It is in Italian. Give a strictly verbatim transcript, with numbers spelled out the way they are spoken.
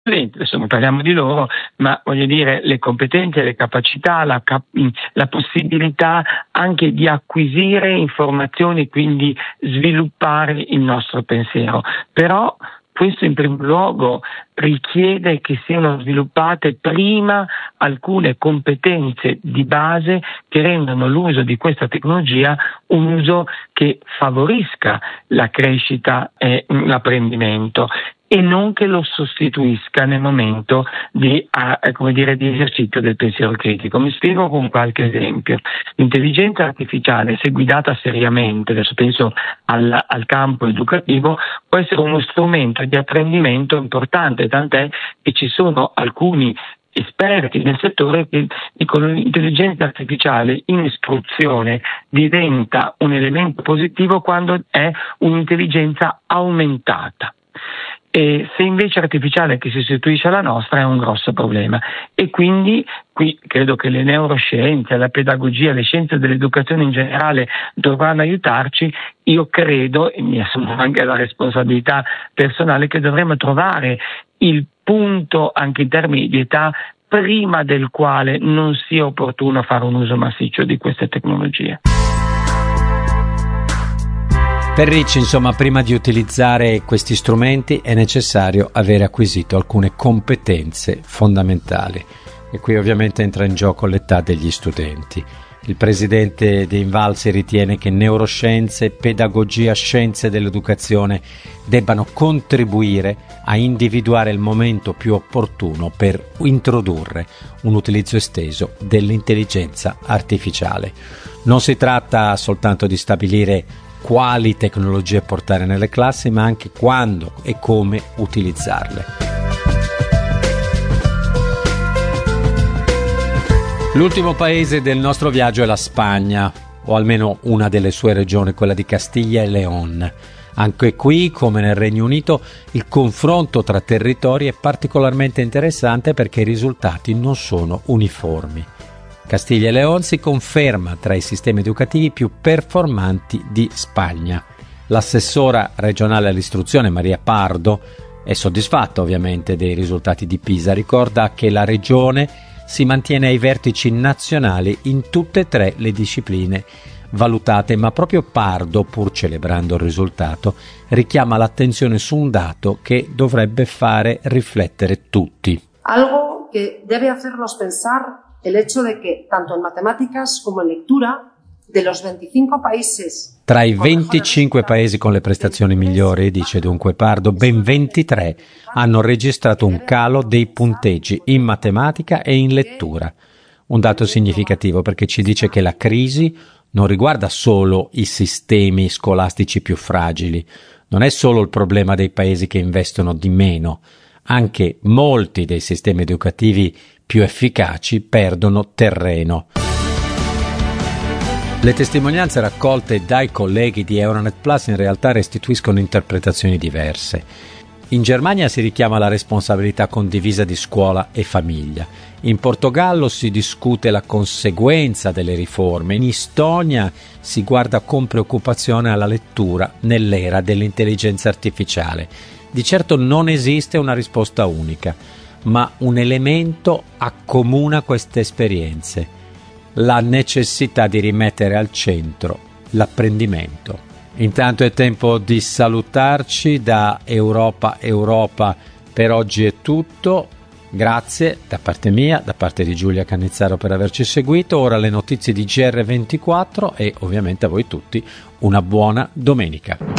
adesso non parliamo di loro, ma voglio dire le competenze, le capacità, la, cap- la possibilità anche di acquisire informazioni, quindi sviluppare il nostro pensiero. Però questo in primo luogo richiede che siano sviluppate prima alcune competenze di base che rendano l'uso di questa tecnologia un uso che favorisca la crescita e l'apprendimento, e non che lo sostituisca nel momento di, eh, come dire, di esercizio del pensiero critico. Mi spiego con qualche esempio. L'intelligenza artificiale, se guidata seriamente, adesso penso al, al campo educativo, può essere uno strumento di apprendimento importante, tant'è che ci sono alcuni esperti nel settore che dicono che l'intelligenza artificiale in istruzione diventa un elemento positivo quando è un'intelligenza aumentata. E se invece artificiale che si sostituisce alla nostra è un grosso problema, e quindi qui credo che le neuroscienze, la pedagogia, le scienze dell'educazione in generale dovranno aiutarci. Io credo, e mi assumo anche la responsabilità personale, che dovremo trovare il punto anche in termini di età prima del quale non sia opportuno fare un uso massiccio di queste tecnologie. Per Ricci, insomma, prima di utilizzare questi strumenti è necessario avere acquisito alcune competenze fondamentali, e qui ovviamente entra in gioco l'età degli studenti. Il presidente De Invalsi ritiene che neuroscienze, pedagogia, scienze dell'educazione debbano contribuire a individuare il momento più opportuno per introdurre un utilizzo esteso dell'intelligenza artificiale. Non si tratta soltanto di stabilire quali tecnologie portare nelle classi, ma anche quando e come utilizzarle. L'ultimo paese del nostro viaggio è la Spagna, o almeno una delle sue regioni, quella di Castiglia e León. Anche qui, come nel Regno Unito, il confronto tra territori è particolarmente interessante perché i risultati non sono uniformi. Castiglia e León si conferma tra i sistemi educativi più performanti di Spagna. L'assessora regionale all'istruzione, Maria Pardo, è soddisfatta ovviamente dei risultati di PISA. Ricorda che la regione si mantiene ai vertici nazionali in tutte e tre le discipline valutate, ma proprio Pardo, pur celebrando il risultato, richiama l'attenzione su un dato che dovrebbe fare riflettere tutti. Algo que debe hacernos pensar el hecho de que tanto en matemáticas como en lectura de los venticinque países. Tra i venticinque paesi con le prestazioni migliori, dice dunque Pardo, ben ventitré hanno registrato un calo dei punteggi in matematica e in lettura. Un dato significativo perché ci dice che la crisi non riguarda solo i sistemi scolastici più fragili, non è solo il problema dei paesi che investono di meno, anche molti dei sistemi educativi più efficaci perdono terreno. Le testimonianze raccolte dai colleghi di Euronet Plus in realtà restituiscono interpretazioni diverse. In Germania si richiama la responsabilità condivisa di scuola e famiglia. In Portogallo si discute la conseguenza delle riforme. In Estonia si guarda con preoccupazione alla lettura nell'era dell'intelligenza artificiale. Di certo non esiste una risposta unica, ma un elemento accomuna queste esperienze: la necessità di rimettere al centro l'apprendimento. Intanto è tempo di salutarci. Da Europa Europa per oggi è tutto. Grazie da parte mia, da parte di Giulia Cannizzaro per averci seguito. Ora le notizie di G R ventiquattro e ovviamente a voi tutti una buona domenica.